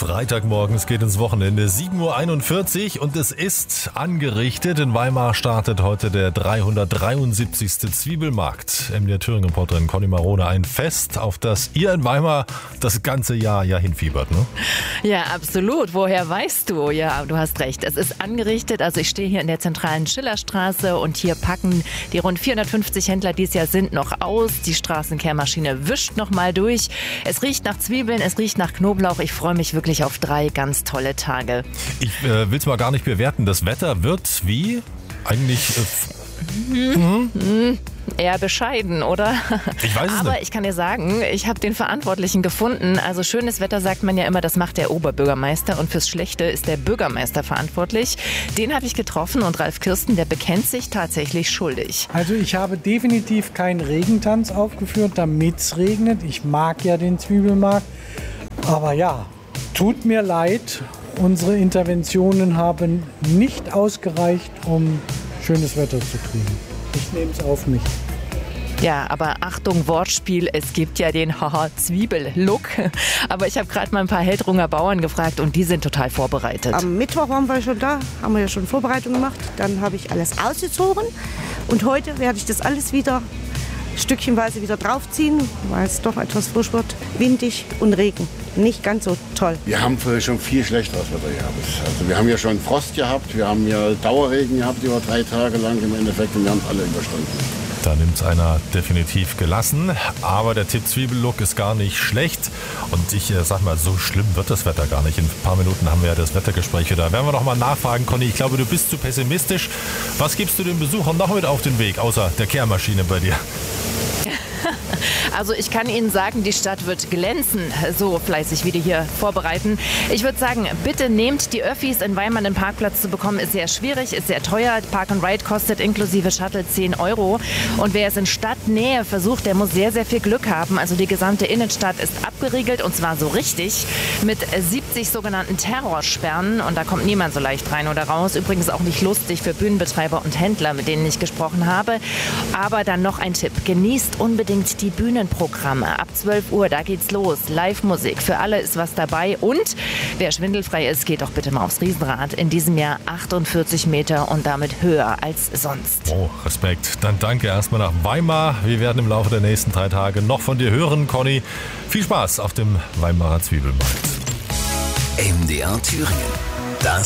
Freitagmorgen, es geht ins Wochenende, 7.41 Uhr und es ist angerichtet. In Weimar startet heute der 373. Zwiebelmarkt. MDR Thüringen-Reporterin Conny Marone, ein Fest, auf das ihr in Weimar das ganze Jahr ja hinfiebert, ne? Ja, absolut. Woher weißt du? Ja, du hast recht. Es ist angerichtet. Also ich stehe hier in der zentralen Schillerstraße und hier packen die rund 450 Händler, die es ja sind, noch aus. Die Straßenkehrmaschine wischt noch mal durch. Es riecht nach Zwiebeln, es riecht nach Knoblauch. Ich freue mich wirklich auf 3 ganz tolle Tage. Ich will es mal gar nicht bewerten. Das Wetter wird wie eigentlich... Eher bescheiden, oder? Ich weiß es Aber nicht. ich kann dir sagen, ich habe den Verantwortlichen gefunden. Also schönes Wetter sagt man ja immer, das macht der Oberbürgermeister und fürs Schlechte ist der Bürgermeister verantwortlich. Den habe ich getroffen und Ralf Kirsten, der bekennt sich tatsächlich schuldig. Also ich habe definitiv keinen Regentanz aufgeführt, damit es regnet. Ich mag ja den Zwiebelmarkt. Aber ja, tut mir leid, unsere Interventionen haben nicht ausgereicht, um schönes Wetter zu kriegen. Ich nehme es auf mich. Ja, aber Achtung, Wortspiel, es gibt ja den Zwiebel-Look. Aber ich habe gerade mal ein paar Heldrunger Bauern gefragt und die sind total vorbereitet. Am Mittwoch waren wir schon da, haben wir ja schon Vorbereitung gemacht. Dann habe ich alles ausgezogen und heute werde ich das alles wieder stückchenweise wieder draufziehen, weil es doch etwas frisch wird, windig und Regen. Nicht ganz so toll. Wir haben schon viel schlechteres Wetter gehabt. Also wir haben ja schon Frost gehabt, wir haben ja Dauerregen gehabt über 3 Tage lang im Endeffekt und wir haben es alle überstanden. Da nimmt es einer definitiv gelassen, aber der Tipp Zwiebellook ist gar nicht schlecht und ich sag mal, so schlimm wird das Wetter gar nicht. In ein paar Minuten haben wir ja das Wettergespräch wieder. Werden wir noch mal nachfragen, Conny, ich glaube, du bist zu pessimistisch. Was gibst du den Besuchern noch mit auf den Weg, außer der Kehrmaschine bei dir? Also ich kann Ihnen sagen, die Stadt wird glänzen, so fleißig wie die hier vorbereiten. Ich würde sagen, bitte nehmt die Öffis. In Weimar einen Parkplatz zu bekommen, ist sehr schwierig, ist sehr teuer. Park and Ride kostet inklusive Shuttle 10 €. Und wer es in Stadtnähe versucht, der muss sehr, sehr viel Glück haben. Also die gesamte Innenstadt ist abgeriegelt und zwar so richtig mit 70 sogenannten Terrorsperren. Und da kommt niemand so leicht rein oder raus. Übrigens auch nicht lustig für Bühnenbetreiber und Händler, mit denen ich gesprochen habe. Aber dann noch ein Tipp. Genießt unbedingt die Bühnenprogramme. Ab 12 Uhr, da geht's los. Live-Musik. Für alle ist was dabei. Und wer schwindelfrei ist, geht doch bitte mal aufs Riesenrad. In diesem Jahr 48 Meter und damit höher als sonst. Oh, Respekt. Dann danke erstmal nach Weimar. Wir werden im Laufe der nächsten 3 Tage noch von dir hören, Conny. Viel Spaß auf dem Weimarer Zwiebelmarkt. MDR Thüringen.